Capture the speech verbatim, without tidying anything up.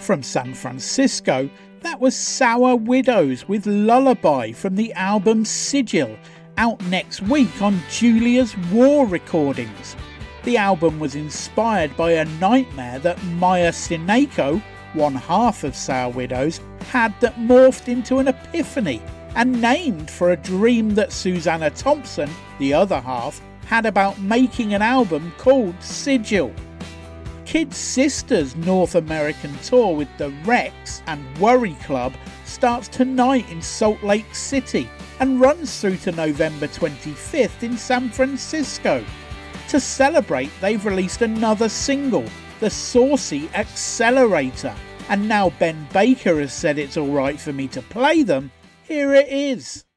From San Francisco, that was Sour Widows with Lullaby from the album Sigil, out next week on Julia's War Recordings. The album was inspired by a nightmare that Maya Sineko, one half of Sour Widows, had that morphed into an epiphany and named for a dream that Susanna Thompson, the other half, had about making an album called Sigil. Kid Sister's North American tour with the Rex and Worry Club starts tonight in Salt Lake City and runs through to November twenty-fifth in San Francisco. To celebrate, they've released another single, The Saucy Accelerator, and now Ben Baker has said it's alright for me to play them. Here it is.